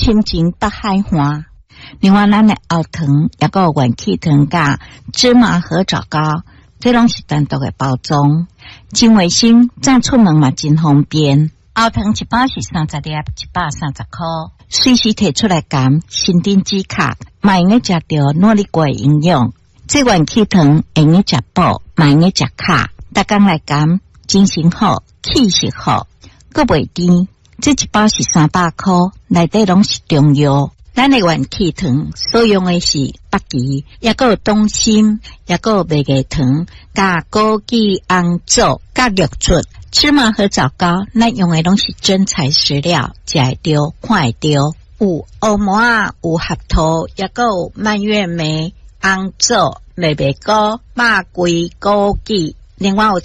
深情北海花。另外，咱的熬糖也个元气糖加芝麻和枣糕，这拢是单独的包装。真卫生，再出门嘛真方便。熬糖一包是30粒，130块，随时摕出来减，身体止卡，嘛用个食到努力过营养。这元气糖用个食补，嘛用个食卡，逐工来减，精神好，气色好，阁袂甜。这一包是300块，内底拢是中药。咱的元气糖所用的是北芪，也个有冬参，也个有麦芽糖，加枸杞、红枣，加玉竹。芝麻和枣糕，咱用的拢是真材实料，食会着，看会着。有黑麻啊，有合桃，也个有蔓越莓、红枣、麦芽糕、肉桂、枸杞，另外有